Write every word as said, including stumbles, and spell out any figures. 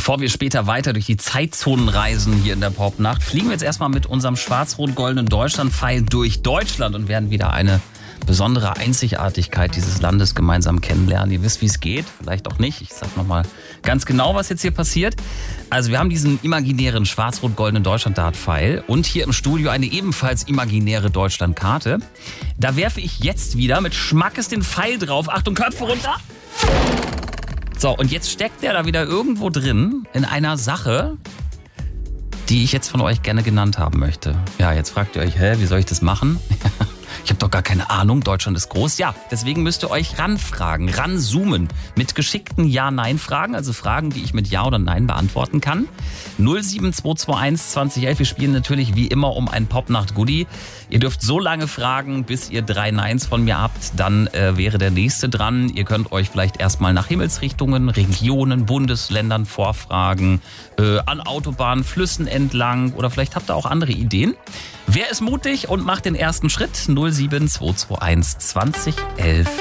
Bevor wir später weiter durch die Zeitzonen reisen hier in der Popnacht, fliegen wir jetzt erstmal mit unserem schwarz-rot-goldenen Deutschland-Pfeil durch Deutschland und werden wieder eine besondere Einzigartigkeit dieses Landes gemeinsam kennenlernen. Ihr wisst, wie es geht, vielleicht auch nicht. Ich sag nochmal ganz genau, was jetzt hier passiert. Also wir haben diesen imaginären schwarz-rot-goldenen Deutschland-Dart-Pfeil und hier im Studio eine ebenfalls imaginäre Deutschland-Karte. Da werfe ich jetzt wieder mit Schmackes den Pfeil drauf. Achtung, Köpfe runter! So, und jetzt steckt der da wieder irgendwo drin in einer Sache, die ich jetzt von euch gerne genannt haben möchte. Ja, jetzt fragt ihr euch, hä, wie soll ich das machen? Ich habe doch gar keine Ahnung, Deutschland ist groß. Ja, deswegen müsst ihr euch ranfragen, ranzoomen mit geschickten Ja-Nein-Fragen, also Fragen, die ich mit Ja oder Nein beantworten kann. null sieben zwei zwei eins zwanzig elf. Wir spielen natürlich wie immer um ein Popnacht-Goodie. Ihr dürft so lange fragen, bis ihr drei Neins von mir habt, dann äh, wäre der nächste dran. Ihr könnt euch vielleicht erstmal nach Himmelsrichtungen, Regionen, Bundesländern vorfragen, äh, an Autobahnen, Flüssen entlang oder vielleicht habt ihr auch andere Ideen. Wer ist mutig und macht den ersten Schritt? null sieben zwei zwei eins zwanzig elf.